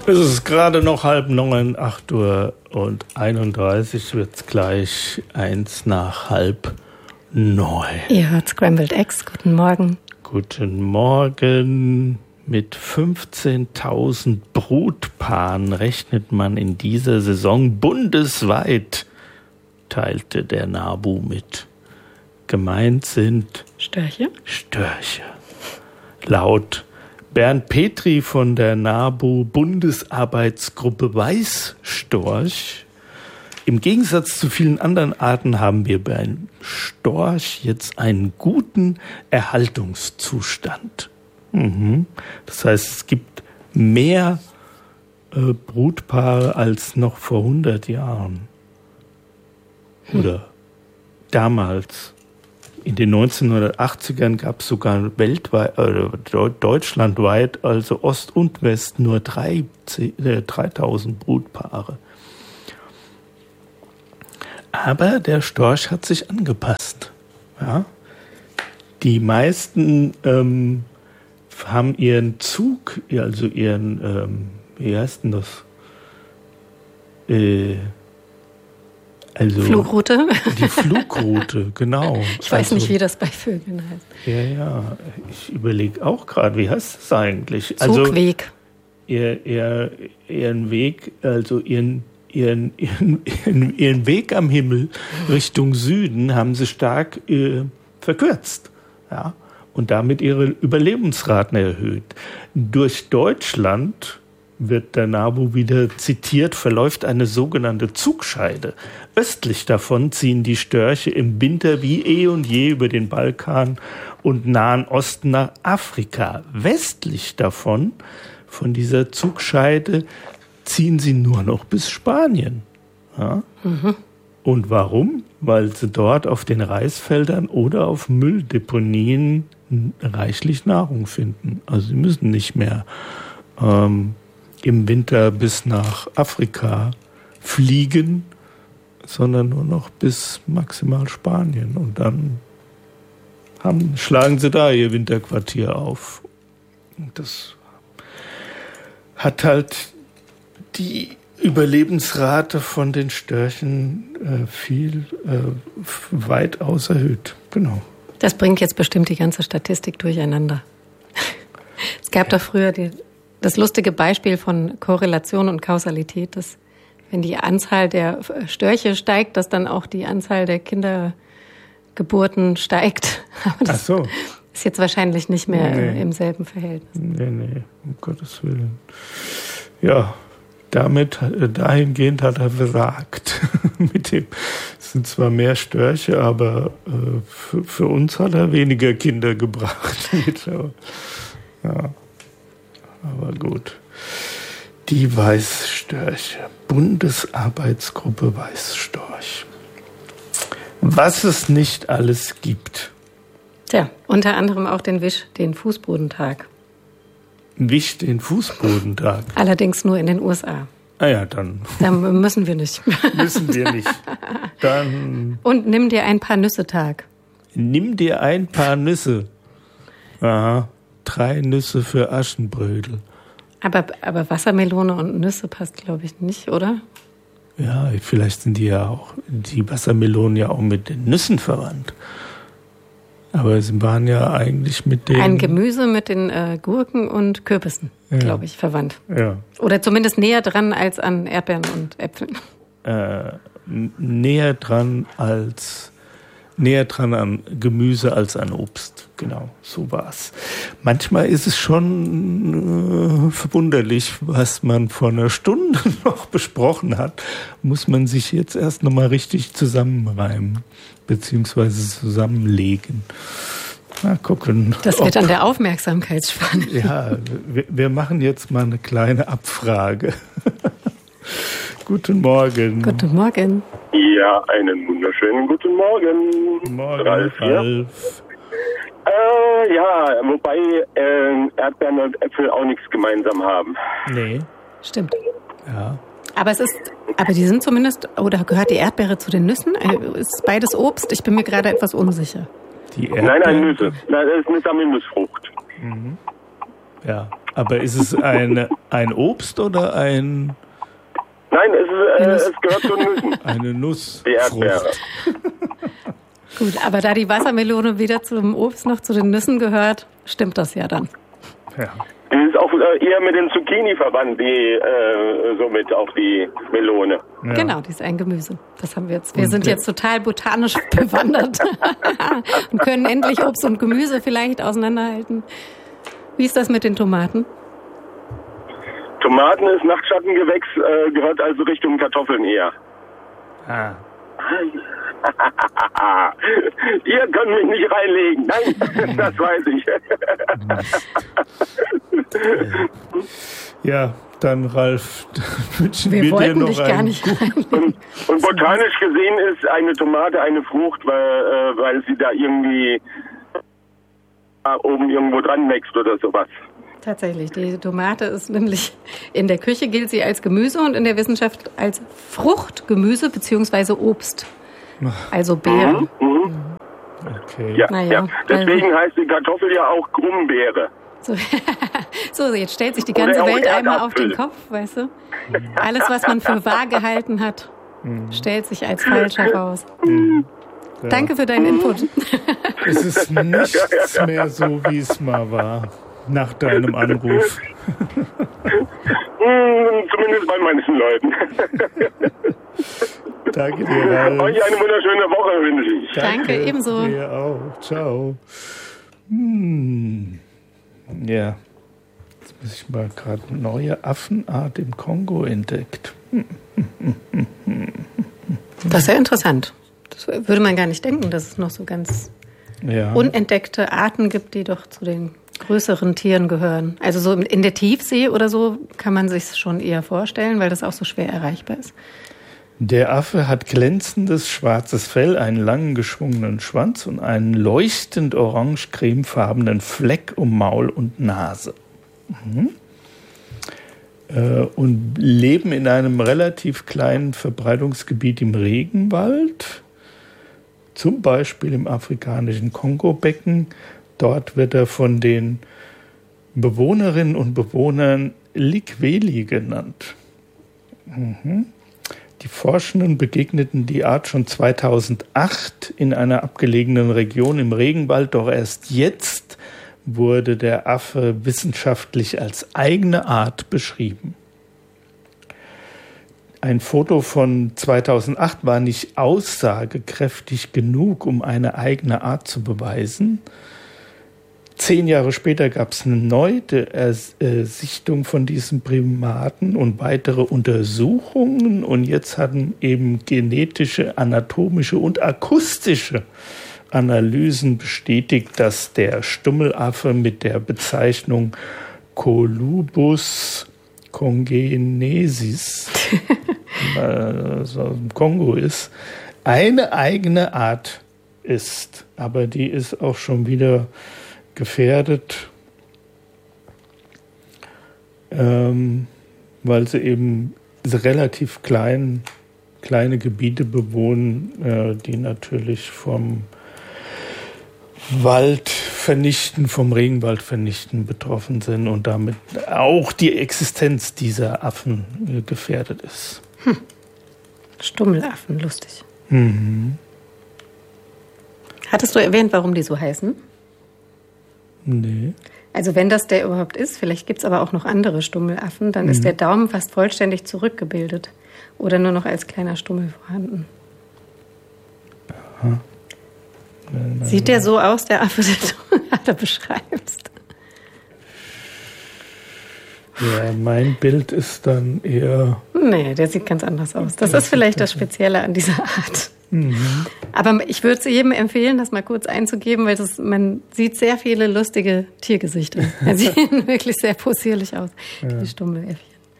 Es ist gerade noch 8:30, 8:31 wird es gleich 8:50. Ihr hört Scrambled Eggs. Guten Morgen. Guten Morgen. Mit 15.000 Brutpaaren rechnet man in dieser Saison bundesweit, teilte der NABU mit. Gemeint sind Störche. Laut Bernd Petri von der NABU Bundesarbeitsgruppe Weißstorch. Im Gegensatz zu vielen anderen Arten haben wir beim Storch jetzt einen guten Erhaltungszustand. Das heißt, es gibt mehr Brutpaare als noch vor 100 Jahren. Oder damals. In den 1980ern gab es sogar weltweit, deutschlandweit, also Ost und West, nur 3.000 Brutpaare. Aber der Storch hat sich angepasst. Ja? Die meisten haben ihren Zug, also ihren, wie heißt denn das? Flugroute? Die Flugroute, genau. Ich weiß nicht, wie das bei Vögeln heißt. Ja, ich überlege auch gerade, wie heißt das eigentlich? Zugweg. Also ihren Weg, also ihren Weg am Himmel Richtung Süden haben sie stark verkürzt. Ja? Und damit ihre Überlebensraten erhöht. Durch Deutschland, wird der NABU wieder zitiert, verläuft eine sogenannte Zugscheide. Östlich davon ziehen die Störche im Winter wie eh und je über den Balkan und Nahen Osten nach Afrika. Westlich davon, von dieser Zugscheide, ziehen sie nur noch bis Spanien. Ja? Und warum? Weil sie dort auf den Reisfeldern oder auf Mülldeponien reichlich Nahrung finden. Also sie müssen nicht mehr im Winter bis nach Afrika fliegen, sondern nur noch bis maximal Spanien. Und dann schlagen sie da ihr Winterquartier auf. Und das hat halt die Überlebensrate von den Störchen weitaus erhöht. Genau. Das bringt jetzt bestimmt die ganze Statistik durcheinander. Es gab doch früher das lustige Beispiel von Korrelation und Kausalität, dass wenn die Anzahl der Störche steigt, dass dann auch die Anzahl der Kindergeburten steigt. Aber das ist jetzt wahrscheinlich nicht mehr im selben Verhältnis. Nee, um Gottes Willen. Ja, dahingehend hat er versagt. Es sind zwar mehr Störche, aber für uns hat er weniger Kinder gebracht. Ja. Aber gut. Die Weißstörche. Bundesarbeitsgruppe Weißstorch. Was es nicht alles gibt. Tja, unter anderem auch den Fußbodentag. Wisch den Fußbodentag? Allerdings nur in den USA. Ah ja, dann. Dann müssen wir nicht. Dann. Und nimm dir ein paar Nüsse-Tag. Nimm dir ein paar Nüsse. Aha. 3 Nüsse für Aschenbrödel. Aber Wassermelone und Nüsse passt, glaube ich, nicht, oder? Ja, vielleicht sind die Wassermelonen ja auch mit den Nüssen verwandt. Aber sie waren ja eigentlich mit den... Ein Gemüse mit den Gurken und Kürbissen, glaube ich, verwandt. Ja. Oder zumindest näher dran als an Erdbeeren und Äpfeln. Näher dran an Gemüse als an Obst. Genau, so war's. Manchmal ist es schon verwunderlich, was man vor einer Stunde noch besprochen hat, muss man sich jetzt erst nochmal richtig zusammenreimen, beziehungsweise zusammenlegen. Mal gucken. Das wird an der Aufmerksamkeitsspanne. Ja, wir machen jetzt mal eine kleine Abfrage. Guten Morgen. Guten Morgen. Ja, einen wunderschönen guten Morgen. Morgen, Ralf. Wobei Erdbeeren und Äpfel auch nichts gemeinsam haben. Nee. Stimmt. Ja. Aber die sind zumindest, oder gehört die Erdbeere zu den Nüssen? Ist beides Obst? Ich bin mir gerade etwas unsicher. Nein, Nüsse. Nein, das ist eine Sammelnussfrucht. Mhm. Ja. Aber ist es ein Obst oder ein... Nein, es gehört zu Nüssen. Eine Nuss. Die Erdbeere. Gut, aber da die Wassermelone weder zum Obst noch zu den Nüssen gehört, stimmt das ja dann. Ja. Die ist auch eher mit dem Zucchini verwandt, somit auch die Melone. Ja. Genau, die ist ein Gemüse. Das haben wir jetzt. Wir sind jetzt total botanisch bewandert und können endlich Obst und Gemüse vielleicht auseinanderhalten. Wie ist das mit den Tomaten? Tomaten ist Nachtschattengewächs, gehört also Richtung Kartoffeln eher. Ah. Ihr könnt mich nicht reinlegen. Nein, das weiß ich. Ja, dann Ralf, wünschen wir dir wollten noch dich gar einen nicht reinlegen. Und botanisch gesehen ist eine Tomate eine Frucht, weil sie da irgendwie oben irgendwo dran wächst oder sowas. Tatsächlich, die Tomate ist nämlich, in der Küche gilt sie als Gemüse und in der Wissenschaft als Fruchtgemüse bzw. Obst. Also Beere. Okay. Ja, Naja, ja. Deswegen heißt die Kartoffel ja auch Krummbeere. So, jetzt stellt sich die ganze Oder auch Welt einmal auf den Erdapfel. Kopf, weißt du? Alles, was man für wahr gehalten hat, stellt sich als falsch heraus. Ja. Danke für deinen Input. Es ist nichts mehr so, wie es mal war, nach deinem Anruf. Zumindest bei manchen Leuten. Danke dir, Ralf. Euch eine wunderschöne Woche wünsche ich. Danke, ebenso. Dir auch. Ciao. Ja. Jetzt muss ich mal gerade eine neue Affenart im Kongo entdeckt. Das ist sehr interessant. Das würde man gar nicht denken, dass es noch so ganz unentdeckte Arten gibt, die doch zu den größeren Tieren gehören. Also so in der Tiefsee oder so kann man sich schon eher vorstellen, weil das auch so schwer erreichbar ist. Der Affe hat glänzendes schwarzes Fell, einen langen geschwungenen Schwanz und einen leuchtend orange-cremefarbenen Fleck um Maul und Nase. Und leben in einem relativ kleinen Verbreitungsgebiet im Regenwald, zum Beispiel im afrikanischen Kongo-Becken. Dort wird er von den Bewohnerinnen und Bewohnern Likweli genannt. Die Forschenden begegneten die Art schon 2008 in einer abgelegenen Region im Regenwald, doch erst jetzt wurde der Affe wissenschaftlich als eigene Art beschrieben. Ein Foto von 2008 war nicht aussagekräftig genug, um eine eigene Art zu beweisen. 10 Jahre später gab es eine neue Sichtung von diesen Primaten und weitere Untersuchungen. Und jetzt hatten eben genetische, anatomische und akustische Analysen bestätigt, dass der Stummelaffe mit der Bezeichnung Colubus congenensis, also aus dem Kongo ist, eine eigene Art ist. Aber die ist auch schon wieder gefährdet, weil sie eben relativ kleine Gebiete bewohnen, die natürlich vom Regenwald vernichten betroffen sind und damit auch die Existenz dieser Affen gefährdet ist. Stummelaffen, lustig. Hattest du erwähnt, warum die so heißen? Nee. Also wenn das der überhaupt ist, vielleicht gibt es aber auch noch andere Stummelaffen, dann ist der Daumen fast vollständig zurückgebildet oder nur noch als kleiner Stummel vorhanden. Aha. Sieht der so aus, der Affe, den du gerade beschreibst? Ja, mein Bild ist dann eher... Nee, der sieht ganz anders aus. Das ist vielleicht das Spezielle an dieser Art. Aber ich würde es jedem empfehlen, das mal kurz einzugeben, weil man sieht sehr viele lustige Tiergesichter. Sie sehen wirklich sehr possierlich aus, die Stummeläffchen.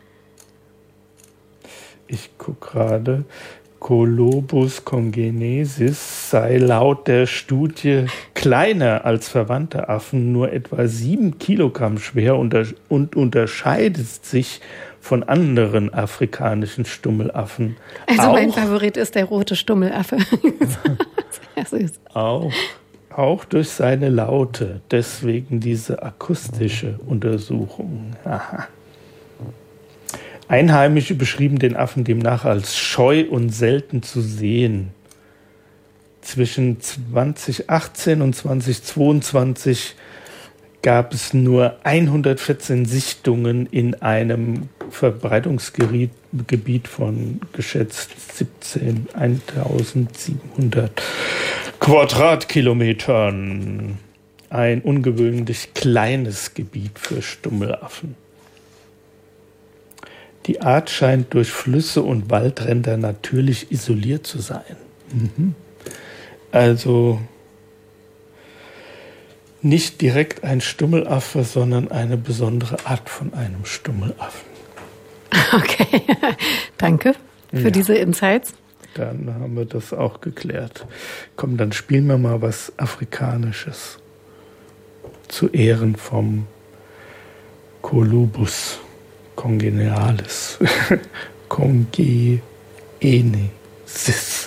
Ich gucke gerade, Colobus congenensis sei laut der Studie kleiner als verwandte Affen, nur etwa 7 Kilogramm schwer und unterscheidet sich von anderen afrikanischen Stummelaffen. Also mein Favorit ist der rote Stummelaffe. Sehr süß. Auch Auch durch seine Laute, deswegen diese akustische Untersuchung. Aha. Einheimische beschrieben den Affen demnach als scheu und selten zu sehen. Zwischen 2018 und 2022 gab es nur 114 Sichtungen in einem Verbreitungsgebiet von geschätzt 1.700 Quadratkilometern. Ein ungewöhnlich kleines Gebiet für Stummelaffen. Die Art scheint durch Flüsse und Waldränder natürlich isoliert zu sein. Also nicht direkt ein Stummelaffe, sondern eine besondere Art von einem Stummelaffen. Okay, danke für diese Insights. Dann haben wir das auch geklärt. Komm, dann spielen wir mal was Afrikanisches zu Ehren vom Colubus congenialis. Congeniensis.